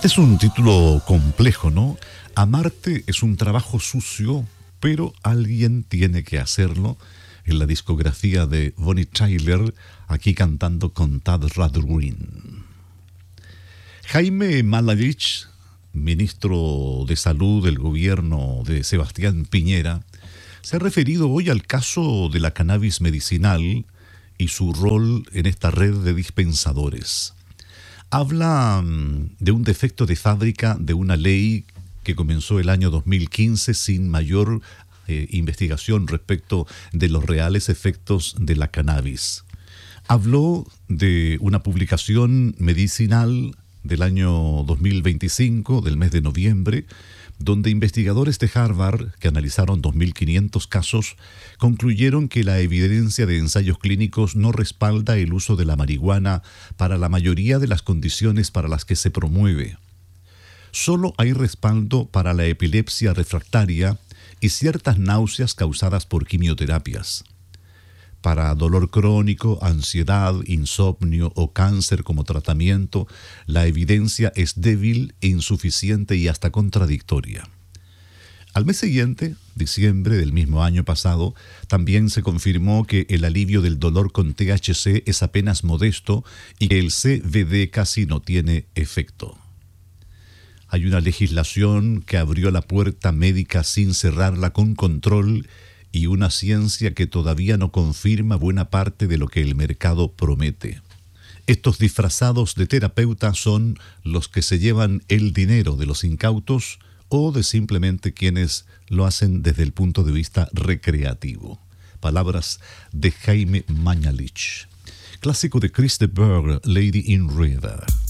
Es un título complejo, ¿no? Amarte es un trabajo sucio, pero alguien tiene que hacerlo. En la discografía de Bonnie Tyler, aquí cantando con Tad Rundgren. Jaime Mañalich, ministro de Salud del gobierno de Sebastián Piñera, se ha referido hoy al caso de la cannabis medicinal y su rol en esta red de dispensadores. Habla de un defecto de fábrica de una ley que comenzó el año 2015 sin mayor investigación respecto de los reales efectos de la cannabis. Habló de una publicación medicinal del año 2025, del mes de noviembre, donde investigadores de Harvard, que analizaron 2.500 casos, concluyeron que la evidencia de ensayos clínicos no respalda el uso de la marihuana para la mayoría de las condiciones para las que se promueve. Solo hay respaldo para la epilepsia refractaria y ciertas náuseas causadas por quimioterapias. Para dolor crónico, ansiedad, insomnio o cáncer como tratamiento, la evidencia es débil, insuficiente y hasta contradictoria. Al mes siguiente, diciembre del mismo año pasado, también se confirmó que el alivio del dolor con THC es apenas modesto y que el CBD casi no tiene efecto. Hay una legislación que abrió la puerta médica sin cerrarla con control y una ciencia que todavía no confirma buena parte de lo que el mercado promete. Estos disfrazados de terapeutas son los que se llevan el dinero de los incautos o de simplemente quienes lo hacen desde el punto de vista recreativo. Palabras de Jaime Mañalich. Clásico de Chris de Burgh, Lady in Red.